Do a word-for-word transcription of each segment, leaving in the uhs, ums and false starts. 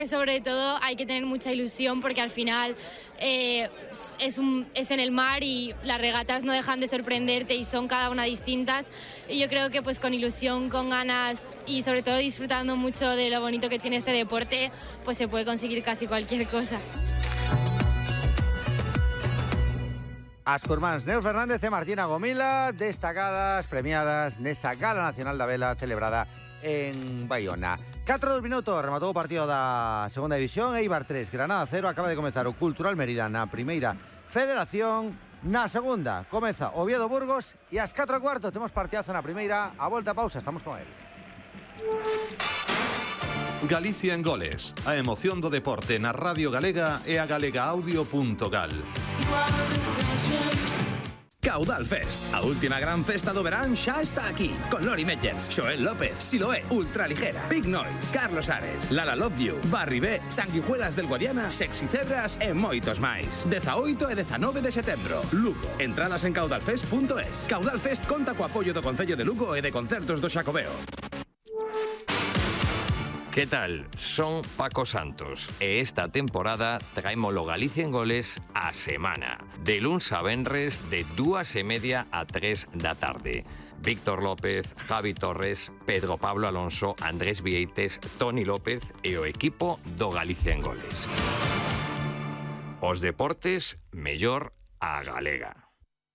Sobre todo hay que tener mucha ilusión porque al final eh, es, un, es en el mar y las regatas no dejan de sorprenderte y son cada una distintas. Y yo creo que pues con ilusión, con ganas y sobre todo disfrutando mucho de lo bonito que tiene este deporte, pues se puede conseguir casi cualquier cosa. As curmans Neus Fernández e Martina Gomila, destacadas, premiadas nesa Gala Nacional da Vela celebrada en Baiona. catro dos minutos, rematou o partido da segunda división, Eibar tres, Granada cero, acaba de comezar o Cultural Mérida na primeira federación, na segunda comeza Oviedo Burgos e ás catro e cuarto temos partidazo na primeira, a volta a pausa, estamos con el. Galicia en goles, a emoción do deporte na Radio Galega e a galegaaudio punto gal. Caudal Fest, a última gran festa do verán xa está aquí, con Lori Meyers, Xoel López, Siloé, Ultraligera, Big Noise, Carlos Ares, Lala Love You, Barry B, Sanguijuelas del Guadiana, Sexy Cebras e moitos máis. dezaoito e dezanove de setembro, Lugo. Entradas en caudalfest punto es. Caudal Fest conta co apoio do Concello de Lugo e de Concertos do Xacobeo. ¿Qué tal? Son Paco Santos e esta temporada traémolo Galicia en goles a semana. De luns a venres de dúas e media a tres da tarde. Víctor López, Javi Torres, Pedro Pablo Alonso, Andrés Vieites, Toni López e o equipo do Galicia en goles. Os deportes mellor a galega.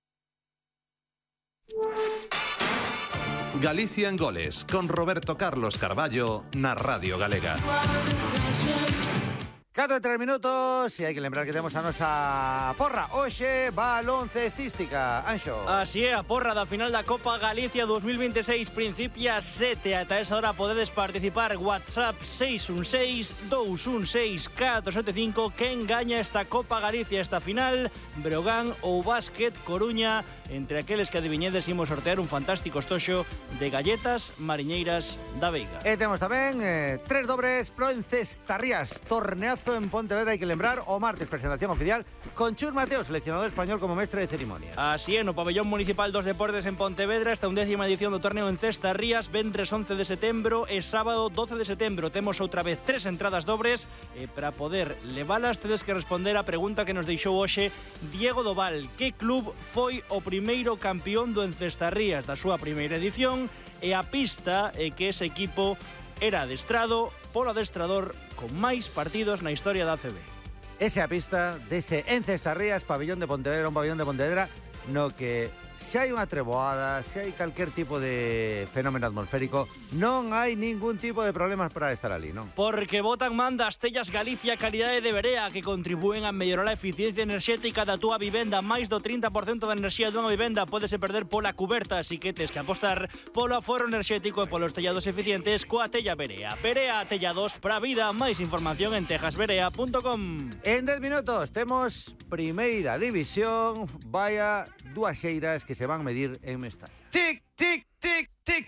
Galicia en goles, con Roberto Carlos Carballo na Radio Galega. catro e tres minutos e hai que lembrar que temos a nosa porra. Hoxe baloncestística, Anxo. Así é, a porra da final da Copa Galicia dos mil veintiséis principia sete. Ata esa hora podedes participar. WhatsApp seis un seis, dous un seis, catro sete cinco. Quen gaña esta Copa Galicia, esta final? Breogán ou Básquet Coruña? Entre aqueles que adiviñedes imos sortear un fantástico estoxo de galletas mariñeiras da Veiga. E temos tamén eh, tres dobres pro Encestarrías. Torneazo en Pontevedra, hai que lembrar, o martes presentación oficial con Chus Mateo, seleccionador español como mestre de ceremonia. Así é, no Pabellón Municipal dos Deportes en Pontevedra, esta undécima edición do torneo Encestarrías, venres once de setembro e sábado doce de setembro. Temos outra vez tres entradas dobres e para poder levalas tedes que responder a pregunta que nos deixou hoxe Diego Doval. Que club foi o primeiro campeón do Encestarrías da súa primeira edición? E a pista é que ese equipo era adestrado polo adestrador con máis partidos na historia da A C B. Esa é a pista dese Encestarrías, pabellón de Pontevedra, un pabellón de Pontevedra no que se hai unha treboada, se hai calquer tipo de fenómeno atmosférico, non hai ningún tipo de problemas para estar ali, non? Porque botan man das tellas Galicia calidade de verea que contribúen a mellorar a eficiencia enerxética da túa vivenda. Máis do trinta por cento da enerxía dunha vivenda pódese perder pola cuberta, así que tes que apostar polo aforro enerxético e polos tellados eficientes coa tella Verea. Verea Tellados pra vida. Máis información en tejas verea punto com. En dez minutos temos primeira división, vaya dúas xeiras que se van medir en Mestalla. Tic, tic, tic, tic.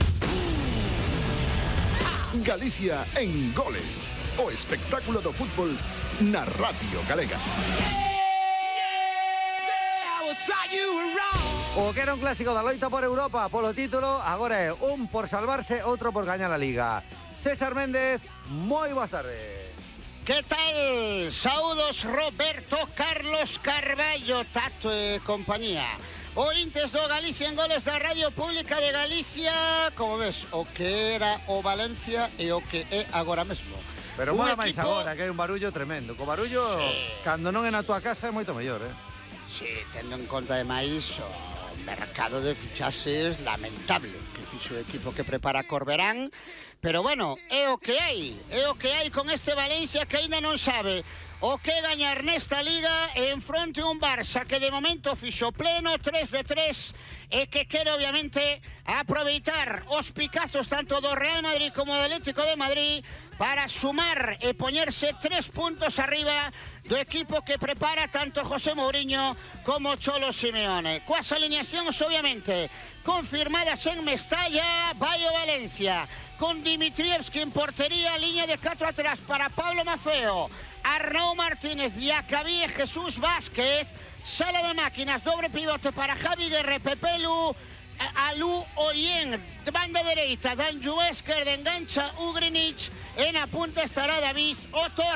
Galicia en goles. O espectáculo do fútbol na Radio Galega. O que era un clásico da loita por Europa polo título, agora é un por salvarse, outro por gañar a Liga. César Méndez, moi boas tardes. Que tal? Saúdos Roberto Carlos Carballo, Tato e compañía. Ointes do Galicia en goles da Radio Pública de Galicia. Como ves, o que era o Valencia e o que é agora mesmo. Pero mola máis agora, que hai un barullo tremendo. Co barullo, sí, cando non é na tua casa é moito mellor, eh? Sí, tendo en conta ademais o mercado de fichaxes lamentable que fixo o equipo que prepara Corberán. Pero bueno, é o que hai, é o que hai con este Valencia que aínda non sabe o que gañar nesta Liga en fronte a un Barça que de momento fixo pleno tres de tres e que quere obviamente aproveitar os picazos tanto do Real Madrid como do Atlético de Madrid para sumar e poñerse tres puntos arriba do equipo que prepara tanto José Mourinho como Cholo Simeone. Coas alineacións obviamente confirmadas en Mestalla, vai o Valencia con Dimitrievski en portería, línea de catro atrás para Pablo Mafeo, Arnau Martínez, Diacabí e Jesús Vázquez. Sala de máquinas, doble pivote para Javi Guerre, Pepelu, Alú Ollén, banda dereita, Danju Esker, de engancha Ugrinic, en a punta estará David Otor.